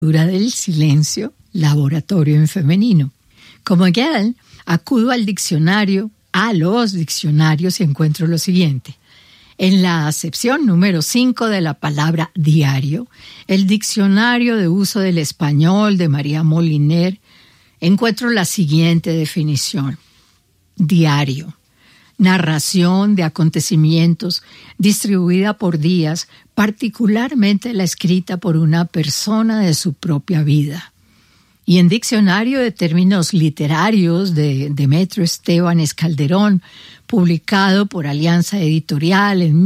del silencio, laboratorio en femenino. Como Hegel, acudo a los diccionarios y encuentro lo siguiente. En la acepción número 5 de la palabra diario, el diccionario de uso del español de María Moliner, encuentro la siguiente definición. Diario. Narración de acontecimientos distribuida por días, particularmente la escrita por una persona de su propia vida. Y en Diccionario de Términos Literarios de Demetrio Estebanes Calderón, publicado por Alianza Editorial en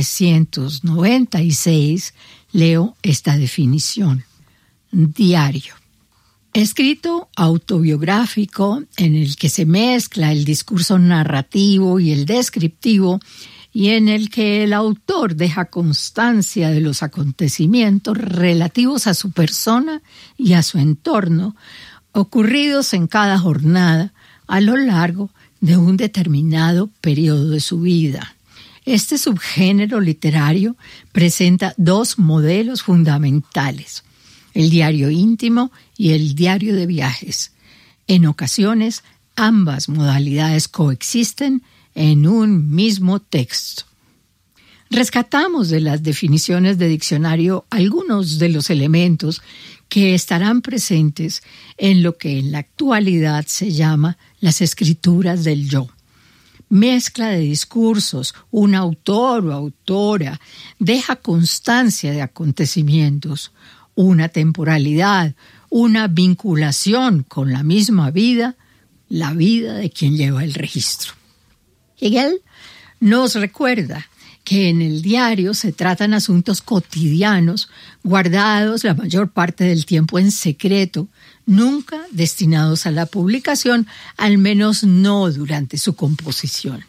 1996, leo esta definición. Diario. Escrito autobiográfico en el que se mezcla el discurso narrativo y el descriptivo y en el que el autor deja constancia de los acontecimientos relativos a su persona y a su entorno, ocurridos en cada jornada a lo largo de un determinado periodo de su vida. Este subgénero literario presenta dos modelos fundamentales: el diario íntimo y el diario de viajes. En ocasiones, ambas modalidades coexisten en un mismo texto. Rescatamos de las definiciones de diccionario algunos de los elementos que estarán presentes en lo que en la actualidad se llama las escrituras del yo. Mezcla de discursos, un autor o autora deja constancia de acontecimientos, una temporalidad, una vinculación con la misma vida, la vida de quien lleva el registro. Hegel nos recuerda que en el diario se tratan asuntos cotidianos, guardados la mayor parte del tiempo en secreto, nunca destinados a la publicación, al menos no durante su composición.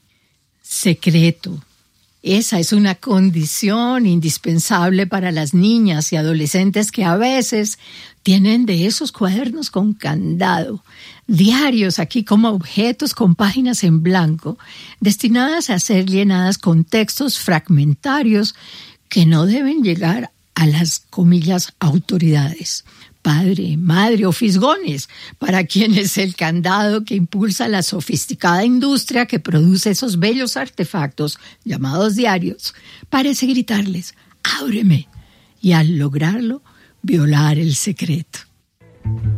Secreto. Esa es una condición indispensable para las niñas y adolescentes que a veces tienen de esos cuadernos con candado, diarios aquí como objetos con páginas en blanco, destinadas a ser llenadas con textos fragmentarios que no deben llegar a las, comillas, autoridades. Padre, madre o fisgones, para quienes el candado que impulsa la sofisticada industria que produce esos bellos artefactos llamados diarios, parece gritarles, ábreme, y al lograrlo, violar el secreto.